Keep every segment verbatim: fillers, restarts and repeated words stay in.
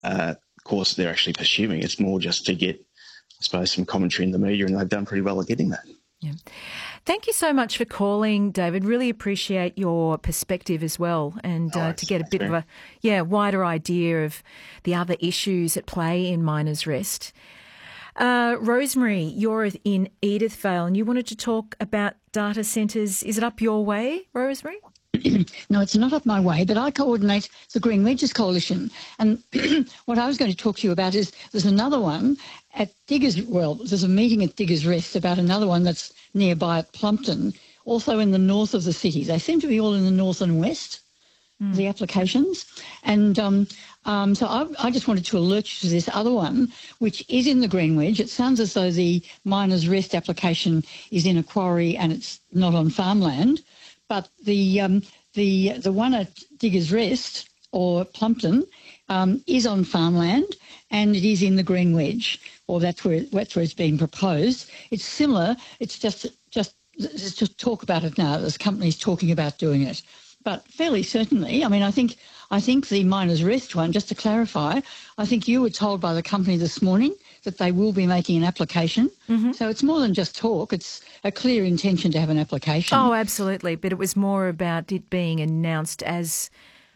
uh, course they're actually pursuing. It's more just to get, I suppose, some commentary in the media, and they've done pretty well at getting that. Yeah. Thank you so much for calling, David. Really appreciate your perspective as well, and uh, to get a bit of a yeah wider idea of the other issues at play in Miners Rest. Uh, Rosemary, you're in Edithvale, and you wanted to talk about data centres. Is it up your way, Rosemary? No, it's not up my way, but I coordinate the Green Wedges Coalition. And what I was going to talk to you about is there's another one at Diggers, well, there's a meeting at Diggers Rest about another one that's nearby at Plumpton, also in the north of the city. They seem to be all in the north and west, mm. the applications. And um, um, so I, I just wanted to alert you to this other one, which is in the Green Wedge. It sounds as though the Miners Rest application is in a quarry and it's not on farmland. But the um, the the one at Diggers Rest or Plumpton um, is on farmland, and it is in the Green Wedge, or that's where that's where it's being proposed. It's similar. It's just just it's just talk about it now. There's companies talking about doing it, but fairly certainly. I mean, I think I think the Miners Rest one. Just to clarify, I think you were told by the company this morning that they will be making an application. Mm-hmm. So it's more than just talk. It's a clear intention to have an application. Oh, absolutely. But it was more about it being announced as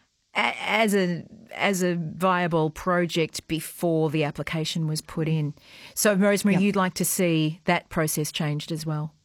as a as a viable project before the application was put in. So, Rosemary, yep. you'd like to see that process changed as well?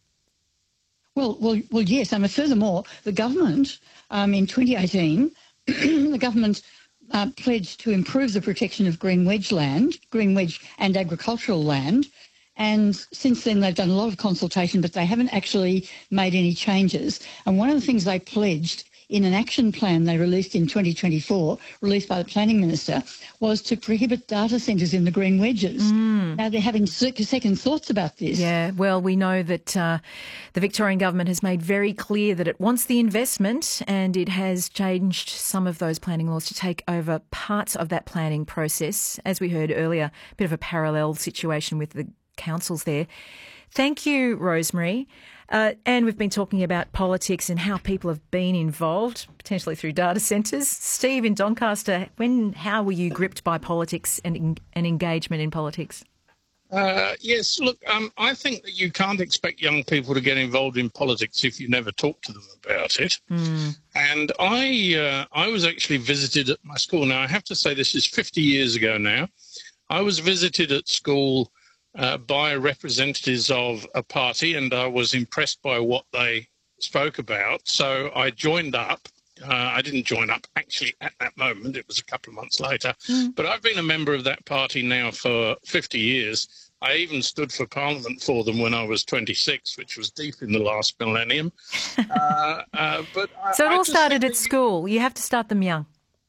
Well, well, well, yes. I mean, furthermore, the government um, in twenty eighteen, the government Uh, pledged to improve the protection of Green Wedge land, Green Wedge and agricultural land. And since then they've done a lot of consultation, but they haven't actually made any changes. And one of the things they pledged in an action plan they released in twenty twenty-four, released by the Planning Minister, was to prohibit data centres in the Green Wedges. Mm. Now they're having second thoughts about this. Yeah, well, we know that uh, the Victorian government has made very clear that it wants the investment, and it has changed some of those planning laws to take over parts of that planning process. As we heard earlier, a bit of a parallel situation with the councils there. Thank you, Rosemary. Uh, and we've been talking about politics and how people have been involved, potentially through data centres. Steve in Doncaster, when, how were you gripped by politics and, and engagement in politics? Uh, yes, look, um, I think that you can't expect young people to get involved in politics if you never talk to them about it. Mm. And I, uh, I was actually visited at my school. Now, I have to say this is fifty years ago now. I was visited at school Uh, by representatives of a party, and I was impressed by what they spoke about. So I joined up. Uh, I didn't join up actually at that moment. It was a couple of months later. Mm. But I've been a member of that party now for fifty years. I even stood for Parliament for them when I was twenty-six, which was deep in the last millennium. uh, uh, but I, so it all I started at school. You have to start them young.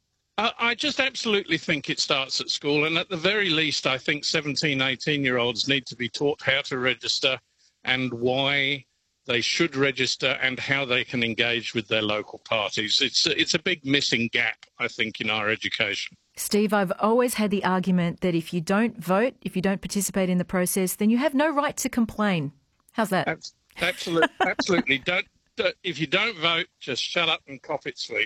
I just absolutely think it starts at school, and at the very least I think seventeen, eighteen-year-olds need to be taught how to register and why they should register and how they can engage with their local parties. It's a, it's a big missing gap, I think, in our education. Steve, I've always had the argument that if you don't vote, if you don't participate in the process, then you have no right to complain. How's that? Absolutely. Absolutely. Don't. If you don't vote, just shut up and cop it sweet.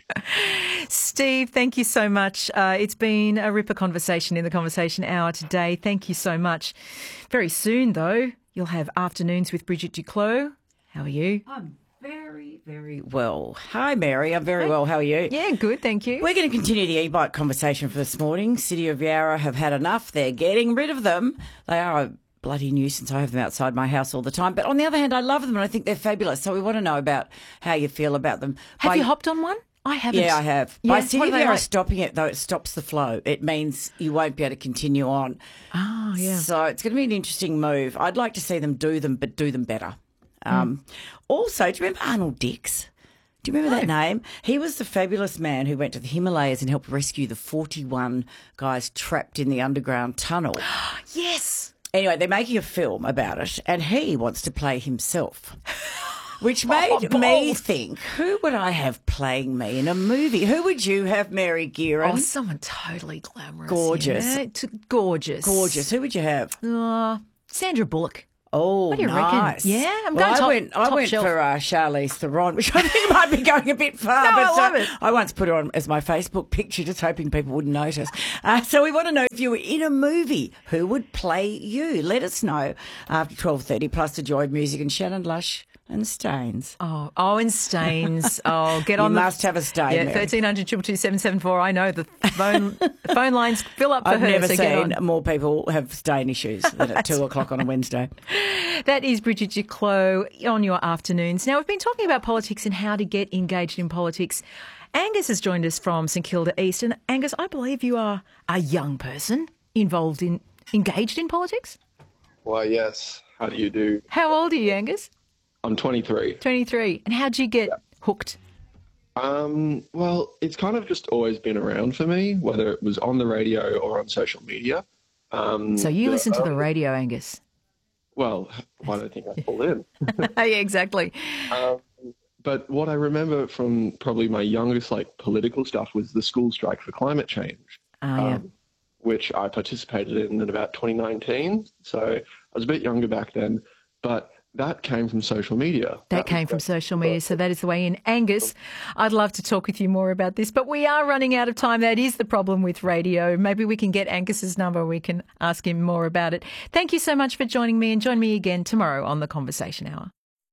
Steve, thank you so much. Uh, it's been a ripper conversation in the Conversation Hour today. Thank you so much. Very soon, though, you'll have Afternoons with Bridget Duclos. How are you? I'm very, very well. Hi, Mary. I'm very Hi. well. How are you? Yeah, good, thank you. We're going to continue the e-bike conversation for this morning. City of Yarra have had enough. They're getting rid of them. They are a bloody nuisance. I have them outside my house all the time. But on the other hand, I love them and I think they're fabulous. So we want to know about how you feel about them. Have By, you hopped on one? I haven't. Yeah, I have. Yeah? By City of Yarra like? stopping it, though, it stops the flow. It means you won't be able to continue on. Oh, yeah. So it's going to be an interesting move. I'd like to see them do them, but do them better. Um, mm. Also, do you remember Arnold Dix? Do you remember no. that name? He was the fabulous man who went to the Himalayas and helped rescue the forty-one guys trapped in the underground tunnel. Yes. Anyway, they're making a film about it, and he wants to play himself, which made oh, me think, who would I have playing me in a movie? Who would you have, Mary Gearan? Oh, someone totally glamorous. Gorgeous. Yeah. Gorgeous. Gorgeous. Who would you have? Uh, Sandra Bullock. Oh, What do you nice. reckon? Yeah, I'm well, going I top- went, I top went shelf. for uh, Charlize Theron, which I think might be going a bit far. No, but, I love uh, it. I once put her on as my Facebook picture, just hoping people wouldn't notice. Uh, so we want to know if you were in a movie, who would play you? Let us know after twelve thirty, plus the Joy of Music and Shannon Lush and Staines. Oh, oh, and Staines. Oh, get You on the... must have a stain, Yeah, Mary. thirteen hundred, two two two, seven seven four. I know the phone phone lines fill up for I've her. never so get seen on. more people have stain issues than at two o'clock on a Wednesday. That is Bridget Duclos on your afternoons. Now, we've been talking about politics and how to get engaged in politics. Angus has joined us from St Kilda East. And Angus, I believe you are a young person involved in, engaged in politics? Why, yes. How do you do? How old are you, Angus? I'm twenty-three. twenty-three. And how'd you get hooked? Um, well, it's kind of just always been around for me, whether it was on the radio or on social media. Um, So you the listen to the early- radio, Angus? Well, why don't I think I pulled in? Yeah, exactly. um, but what I remember from probably my youngest, like, political stuff was the school strike for climate change, Oh, yeah. um, which I participated in in about twenty nineteen. So I was a bit younger back then, but that came from social media. That came from social media, so that is the way in. Angus, I'd love to talk with you more about this, but we are running out of time. That is the problem with radio. Maybe we can get Angus's number. We can ask him more about it. Thank you so much for joining me, and join me again tomorrow on the Conversation Hour.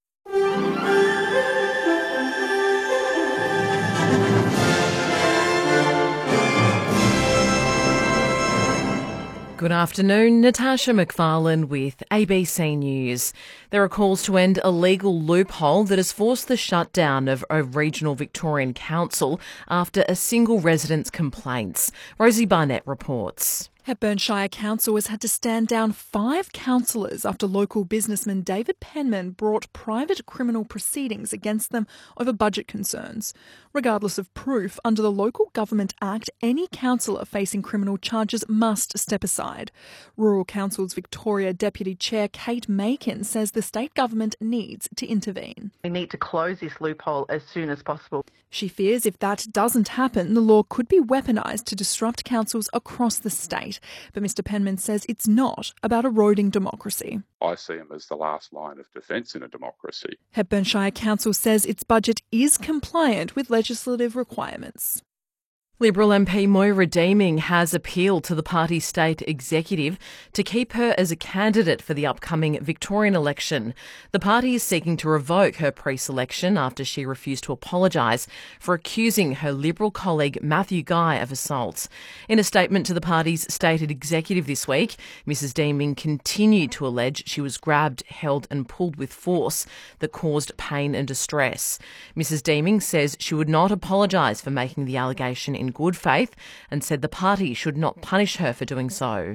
Good afternoon, Natasha McFarlane with A B C News. There are calls to end a legal loophole that has forced the shutdown of a regional Victorian council after a single resident's complaints. Rosie Barnett reports. Hepburn Shire Council has had to stand down five councillors after local businessman David Penman brought private criminal proceedings against them over budget concerns. Regardless of proof, under the Local Government Act, any councillor facing criminal charges must step aside. Rural Council's Victoria Deputy Chair Kate Makin says the state government needs to intervene. We need to close this loophole as soon as possible. She fears if that doesn't happen, the law could be weaponised to disrupt councils across the state. But Mr Penman says it's not about eroding democracy. I see them as the last line of defence in a democracy. Hepburn Shire Council says its budget is compliant with legislative requirements. Liberal M P Moira Deeming has appealed to the party's state executive to keep her as a candidate for the upcoming Victorian election. The party is seeking to revoke her pre-selection after she refused to apologise for accusing her Liberal colleague Matthew Guy of assault. In a statement to the party's state executive this week, Missus Deeming continued to allege she was grabbed, held and pulled with force that caused pain and distress. Missus Deeming says she would not apologise for making the allegation in good faith and said the party should not punish her for doing so.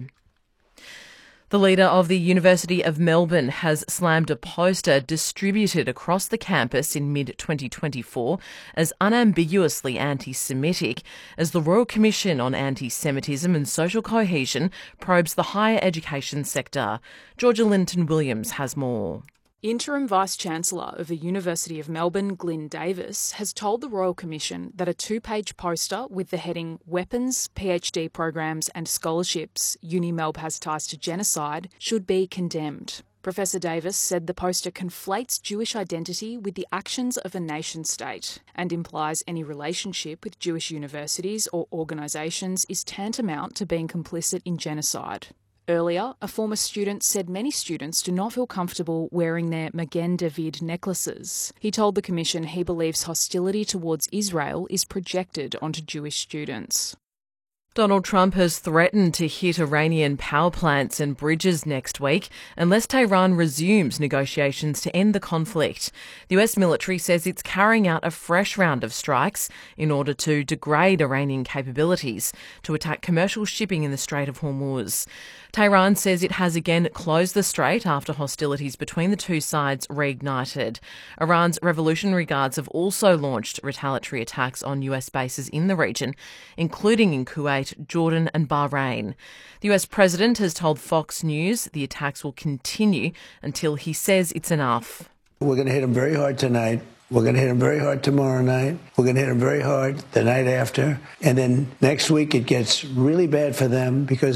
The leader of the University of Melbourne has slammed a poster distributed across the campus in mid twenty twenty-four as unambiguously anti-Semitic as the Royal Commission on Anti-Semitism and Social Cohesion probes the higher education sector. Georgia Linton-Williams has more. Interim Vice-Chancellor of the University of Melbourne, Glyn Davis, has told the Royal Commission that a two-page poster with the heading Weapons, PhD Programs and Scholarships, UniMelb has ties to genocide, should be condemned. Professor Davis said the poster conflates Jewish identity with the actions of a nation-state and implies any relationship with Jewish universities or organisations is tantamount to being complicit in genocide. Earlier, a former student said many students do not feel comfortable wearing their Magen David necklaces. He told the Commission he believes hostility towards Israel is projected onto Jewish students. Donald Trump has threatened to hit Iranian power plants and bridges next week unless Tehran resumes negotiations to end the conflict. The U S military says it's carrying out a fresh round of strikes in order to degrade Iranian capabilities to attack commercial shipping in the Strait of Hormuz. Tehran says it has again closed the strait after hostilities between the two sides reignited. Iran's Revolutionary Guards have also launched retaliatory attacks on U S bases in the region, including in Kuwait, Jordan and Bahrain. The U S president has told Fox News the attacks will continue until he says it's enough. We're going to hit them very hard tonight. We're going to hit them very hard tomorrow night. We're going to hit them very hard the night after. And then next week it gets really bad for them because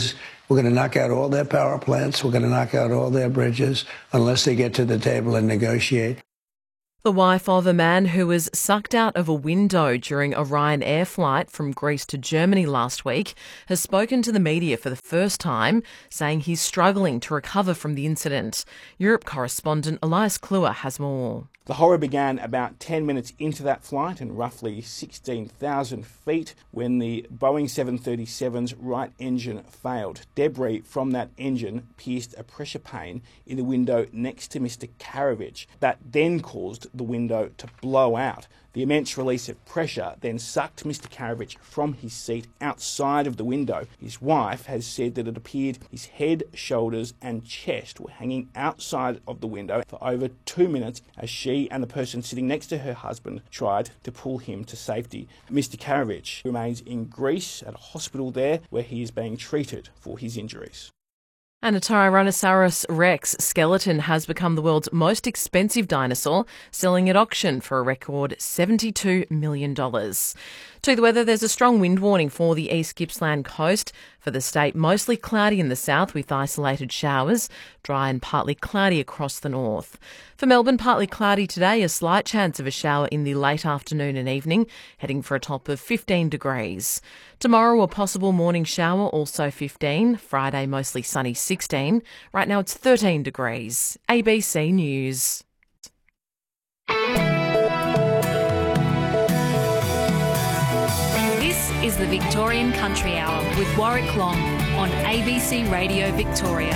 We're going to knock out all their power plants. We're going to knock out all their bridges unless they get to the table and negotiate. The wife of a man who was sucked out of a window during a Ryanair flight from Greece to Germany last week has spoken to the media for the first time, saying he's struggling to recover from the incident. Europe correspondent Elias Kluwer has more. The horror began about ten minutes into that flight and roughly sixteen thousand feet when the Boeing seven thirty-seven's right engine failed. Debris from that engine pierced a pressure pane in the window next to Mister Karavic. That then caused the window to blow out. The immense release of pressure then sucked Mister Karavic from his seat outside of the window. His wife has said that it appeared his head, shoulders and chest were hanging outside of the window for over two minutes as she and the person sitting next to her husband tried to pull him to safety. Mister Karavic remains in Greece at a hospital there where he is being treated for his injuries. And a Tyrannosaurus rex skeleton has become the world's most expensive dinosaur, selling at auction for a record seventy-two million dollars. To the weather, there's a strong wind warning for the East Gippsland coast. For the state, mostly cloudy in the south with isolated showers, dry and partly cloudy across the north. For Melbourne, partly cloudy today, a slight chance of a shower in the late afternoon and evening, heading for a top of fifteen degrees. Tomorrow, a possible morning shower, also fifteen. Friday, mostly sunny, sixteen. Right now, it's thirteen degrees. A B C News. This is the Victorian Country Hour with Warwick Long on A B C Radio Victoria.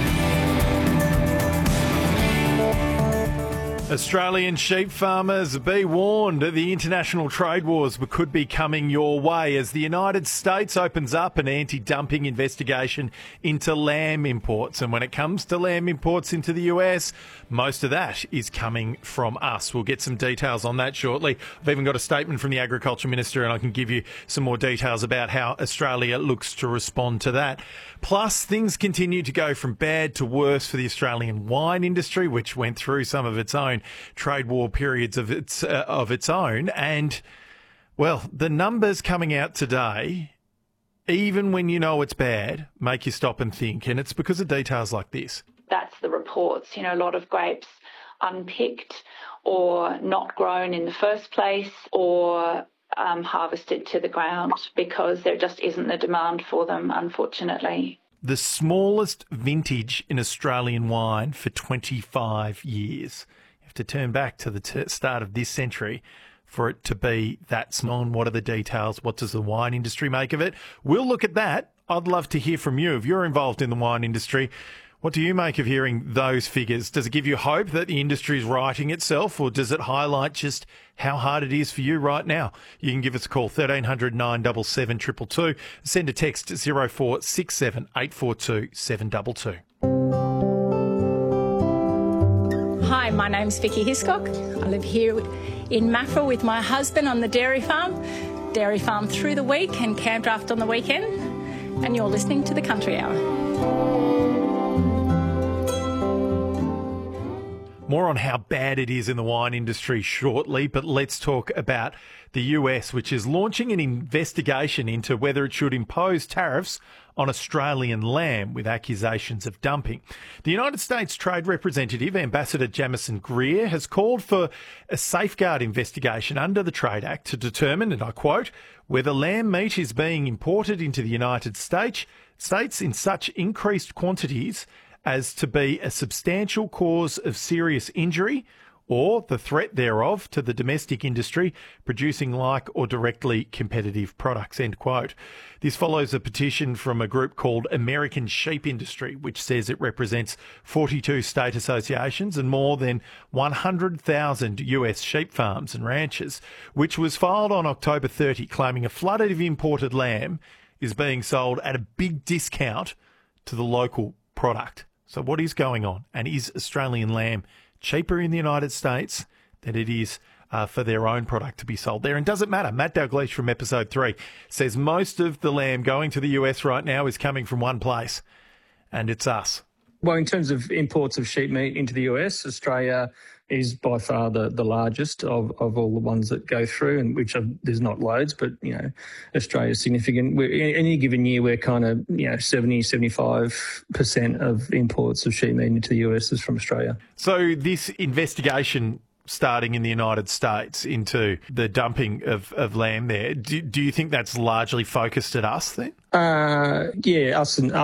Australian sheep farmers, be warned, the international trade wars could be coming your way as the United States opens up an anti-dumping investigation into lamb imports. And when it comes to lamb imports into the U S, most of that is coming from us. We'll get some details on that shortly. I've even got a statement from the Agriculture Minister and I can give you some more details about how Australia looks to respond to that. Plus, things continue to go from bad to worse for the Australian wine industry, which went through some of its own trade war periods of its uh, of its own. And, well, the numbers coming out today, even when you know it's bad, make you stop and think. And it's because of details like this. That's the reports. You know, a lot of grapes unpicked or not grown in the first place or um, harvested to the ground because there just isn't the demand for them, unfortunately. The smallest vintage in Australian wine for twenty-five years. You have to turn back to the t- start of this century for it to be that small. And what are the details? What does the wine industry make of it? We'll look at that. I'd love to hear from you. If you're involved in the wine industry, what do you make of hearing those figures? Does it give you hope that the industry is righting itself, or does it highlight just how hard it is for you right now? You can give us a call, thirteen hundred nine seven seven two two two. Send a text to zero four six seven eight four two seven two two. Hi, my name's Vicky Hiscock. I live here in Maffra with my husband on the dairy farm. Dairy farm through the week and camp draft on the weekend. And you're listening to the Country Hour. More on how bad it is in the wine industry shortly, but let's talk about the U S, which is launching an investigation into whether it should impose tariffs on Australian lamb with accusations of dumping. The United States Trade Representative, Ambassador Jamieson Greer, has called for a safeguard investigation under the Trade Act to determine, and I quote, whether lamb meat is being imported into the United States, States in such increased quantities as to be a substantial cause of serious injury or the threat thereof to the domestic industry producing like or directly competitive products, end quote. This follows a petition from a group called American Sheep Industry, which says it represents forty-two state associations and more than one hundred thousand U S sheep farms and ranches, which was filed on October thirtieth, claiming a flood of imported lamb is being sold at a big discount to the local product. So what is going on? And is Australian lamb cheaper in the United States than it is uh, for their own product to be sold there? And does it matter? Matt Dalgleish from episode three says most of the lamb going to the U S right now is coming from one place, and it's us. Well, in terms of imports of sheep meat into the U S, Australia is by far the, the largest of, of all the ones that go through, and which are, there's not loads, but, you know, Australia's significant. We're, any given year, we're kind of, you know, seventy, seventy-five percent of imports of sheep meat into the U S is from Australia. So this investigation starting in the United States into the dumping of, of lamb there, do, do you think that's largely focused at us then? Uh, yeah, us and